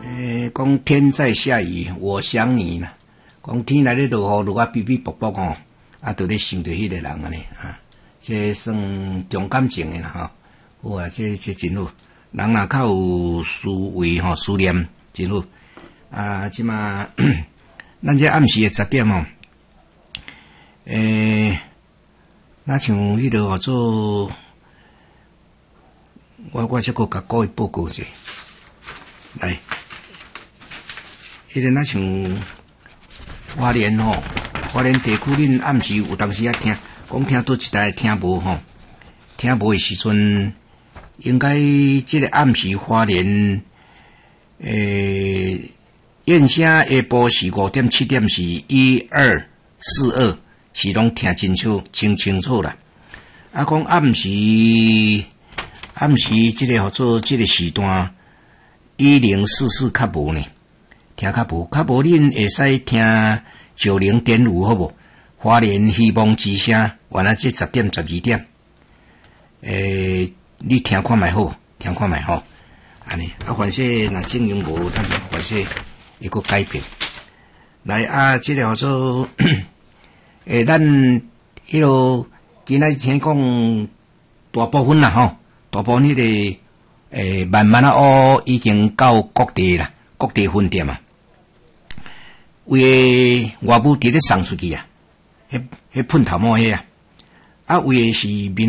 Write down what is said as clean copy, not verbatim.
讲天在下雨，我想你啦。讲天来咧落雨，落啊哔哔啵啵吼，啊，就咧想着迄个人安尼啊，这算重感情的啦吼。好啊，这真好。人若较有思维吼，思念真好。啊，即马咱这暗时的10点吼，那像迄个号做，我这个甲各位报告者，来。迄个那像花莲吼，花莲地区恁暗时有当时啊听，讲听倒一台听无吼，听无的时阵，应该即个暗时花莲，燕声下晡是5点7点是1242，是拢听真清楚啦。啊，讲暗时即个号做即个时段1044较无呢。听较无，恁会使听90.5好无？花莲希望之声，原来这10点12点，你听看卖好，听看卖吼，安尼啊，凡说若正经无，咱凡说一个改变。来啊，这个叫做咱迄落今仔听讲大部分啦吼，大部分迄个慢慢啊已经到各地啦，各地分店啊。为外母直咧送出去啊，迄喷头毛迄啊，啊为是面。